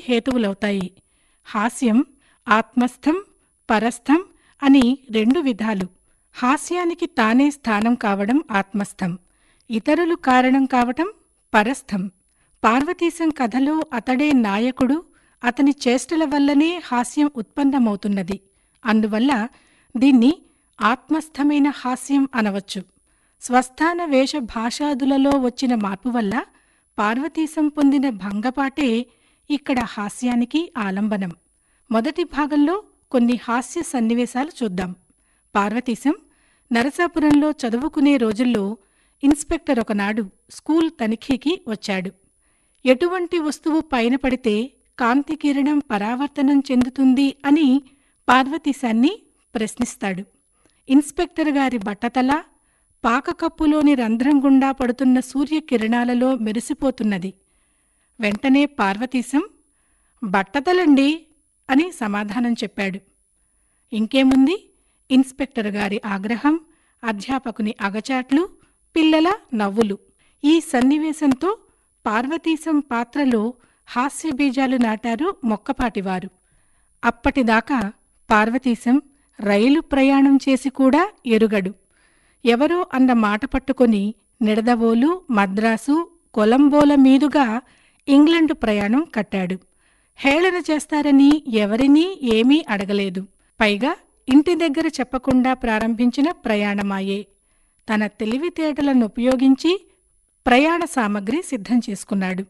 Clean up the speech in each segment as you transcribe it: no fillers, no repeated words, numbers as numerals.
హేతువులవుతాయి. హాస్యం ఆత్మస్థం, పరస్థం అని 2 విధాలు. హాస్యానికి తానే స్థానం కావడం ఆత్మస్థం, ఇతరులు కారణం కావటం పరస్థం. పార్వతీశం కథలో అతడే నాయకుడు, అతని చేష్టల వల్లనే హాస్యం ఉత్పన్నమవుతున్నది. అందువల్ల దీన్ని ఆత్మస్థమైన హాస్యం అనవచ్చు. స్వస్థాన వేష భాషాదులలో వచ్చిన మార్పు వల్ల పార్వతీశం పొందిన భంగపాటే ఇక్కడ హాస్యానికి ఆలంబనం. మొదటి భాగంలో కొన్ని హాస్య సన్నివేశాలు చూద్దాం. పార్వతీశం నరసాపురంలో చదువుకునే రోజుల్లో ఇన్స్పెక్టర్ ఒకనాడు స్కూల్ తనిఖీకి వచ్చాడు. ఎటువంటి వస్తువు పైన పడితే కాంతికిరణం పరావర్తనం చెందుతుంది అని పార్వతీశాన్ని ప్రశ్నిస్తాడు. ఇన్స్పెక్టర్ గారి బట్టతల పాకకప్పులోని రంధ్రం గుండా పడుతున్న సూర్యకిరణాలలో మెరిసిపోతున్నది. వెంటనే పార్వతీశం బట్టతలండి అని సమాధానం చెప్పాడు. ఇంకేముంది, ఇన్స్పెక్టర్ గారి ఆగ్రహం, అధ్యాపకుని అగచాట్లు, పిల్లల నవ్వులు. ఈ సన్నివేశంతో పార్వతీశం పాత్రలో హాస్యబీజాలు నాటారు మొక్కపాటివారు. అప్పటిదాకా పార్వతీశం రైలు ప్రయాణం చేసి కూడా ఎరుగడు. ఎవరో అన్న మాట పట్టుకొని నిడదవోలు, మద్రాసు, కొలంబోల మీదుగా ఇంగ్లండు ప్రయాణం కట్టాడు. హేళన చేస్తారని ఎవరినీ ఏమీ అడగలేదు. పైగా ఇంటి దగ్గర చెప్పకుండా ప్రారంభించిన ప్రయాణమాయే. తన తెలివితేటలనుపయోగించి ప్రయాణ సామగ్రి సిద్ధం చేసుకున్నాడు.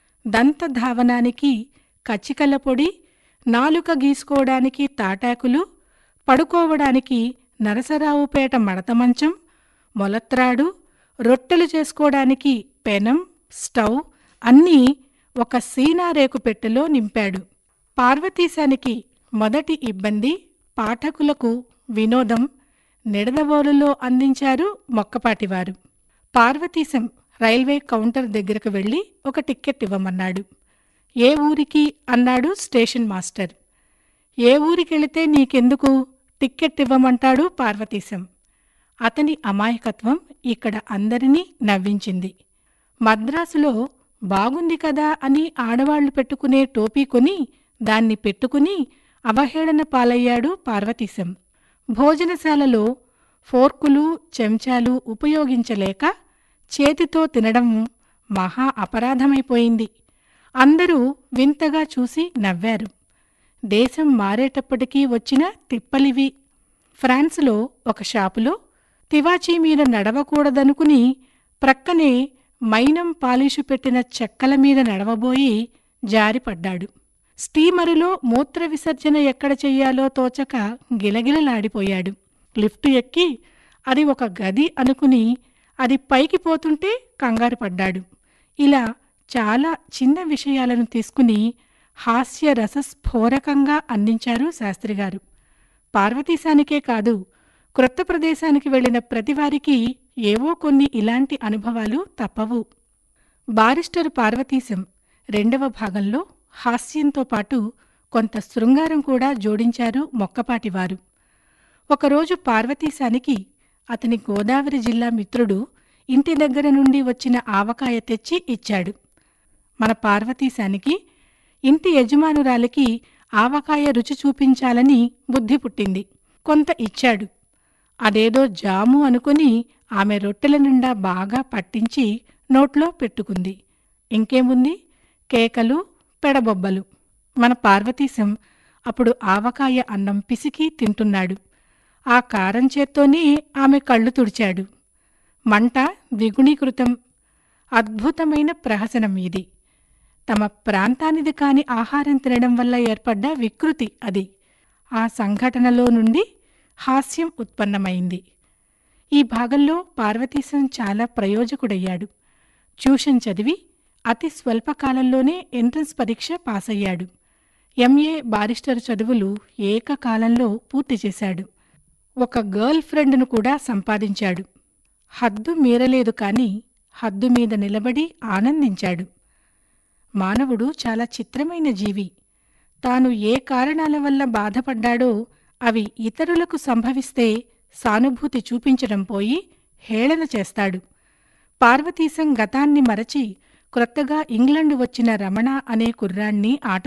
దంతధావనానికి కచ్చికల పొడి, నాలుక గీసుకోవడానికి తాటాకులు, పడుకోవడానికి నరసరావుపేట మడతమంచం, మొలత్రాడు, రొట్టెలు చేసుకోవడానికి పెనం, స్టవ్ అన్నీ ఒక సీనారేకు పెట్టెలో నింపాడు. పార్వతీశానికి మొదటి ఇబ్బంది పాఠకులకు వినోదం నిడదవోలులో అందించారు మొక్కపాటివారు. పార్వతీశం రైల్వే కౌంటర్ దగ్గరకు వెళ్లి ఒక టిక్కెట్ ఇవ్వమన్నాడు. ఏ ఊరికి అన్నాడు స్టేషన్ మాస్టర్. ఏ ఊరికెళితే నీకెందుకు, టిక్కెట్ ఇవ్వమంటాడు పార్వతీశం. అతని అమాయకత్వం ఇక్కడ అందరినీ నవ్వించింది. మద్రాసులో బాగుంది కదా అని ఆడవాళ్లు పెట్టుకునే టోపీ కొని దాన్ని పెట్టుకుని అవహేళన పాలయ్యాడు పార్వతీశం. భోజనశాలలో ఫోర్కులు, చెంచాలు ఉపయోగించలేక చేతితో తినడం మహా అపరాధమైపోయింది. అందరూ వింతగా చూసి నవ్వారు. దేశం మారేటప్పటికీ వచ్చిన తిప్పలివి. ఫ్రాన్స్లో ఒక షాపులో తివాచీ మీద నడవకూడదనుకుని ప్రక్కనే మైనం పాలిషు పెట్టిన చెక్కల మీద నడవబోయి జారిపడ్డాడు. స్టీమరులో మూత్ర విసర్జన ఎక్కడ చెయ్యాలో తోచక గిలగిలలాడిపోయాడు. లిఫ్టు ఎక్కి అది ఒక గది అనుకుని అది పైకి పోతుంటే కంగారు పడ్డాడు. ఇలా చాలా చిన్న విషయాలను తీసుకుని హాస్యరసస్ఫోరకంగా అందించారు శాస్త్రిగారు. పార్వతీశానికే కాదు, క్రొత్త ప్రదేశానికి వెళ్లిన ప్రతివారికి ఏవో కొన్ని ఇలాంటి అనుభవాలు తప్పవు. బారిస్టరు పార్వతీశం 2వ భాగంలో హాస్యంతో పాటు కొంత శృంగారం కూడా జోడించారు మొక్కపాటివారు. ఒకరోజు పార్వతీశానికి అతని గోదావరి జిల్లా మిత్రుడు ఇంటి దగ్గర నుండి వచ్చిన ఆవకాయ తెచ్చి ఇచ్చాడు. మన పార్వతీశానికి ఇంటి యజమానురాలికి ఆవకాయ రుచి చూపించాలని బుద్ధి పుట్టింది. కొంత ఇచ్చాడు. అదేదో జాము అనుకుని ఆమె రొట్టెల నిండా బాగా పట్టించి నోట్లో పెట్టుకుంది. ఇంకేముంది, కేకలు, పెడబొబ్బలు. మన పార్వతీశం అప్పుడు ఆవకాయ అన్నం పిసికి తింటున్నాడు. ఆ కారం చేత్తోనే ఆమె కళ్ళు తుడిచాడు. మంట ద్విగుణీకృతం. అద్భుతమైన ప్రహసనం ఇది. తమ ప్రాంతానిది కాని ఆహారం తినడం వల్ల ఏర్పడ్డ వికృతి అది. ఆ సంఘటనలో నుండి హాస్యం ఉత్పన్నమైంది. ఈ భాగంలో పార్వతీశం చాలా ప్రయోజకుడయ్యాడు. ట్యూషన్ చదివి అతి స్వల్పకాలంలోనే ఎంట్రన్స్ పరీక్ష పాసయ్యాడు. ఎంఏ బారిస్టర్ చదువులు ఏకకాలంలో పూర్తి చేశాడు. ఒక గర్ల్ ఫ్రెండ్ను కూడా సంపాదించాడు. హద్దు మీరలేదు కాని హద్దు మీద నిలబడి ఆనందించాడు. మానవుడు చాలా చిత్రమైన జీవి. తాను ఏ కారణాల వల్ల బాధపడ్డాడో అవి ఇతరులకు సంభవిస్తే సానుభూతి చూపించడం పోయి హేళన చేస్తాడు. పార్వతీశం గతాన్ని మరచి క్రొత్తగా ఇంగ్లండు వచ్చిన రమణ అనే కుర్రాణ్ణి ఆట